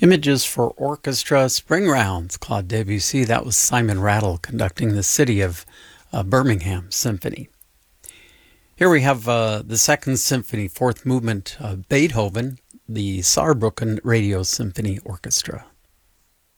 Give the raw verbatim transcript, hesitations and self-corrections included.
Images for Orchestra Spring Rounds, Claude Debussy. That was Simon Rattle conducting the City of uh, Birmingham Symphony. Here we have uh, the Second Symphony, fourth movement of Beethoven, the Saarbrücken Radio Symphony Orchestra.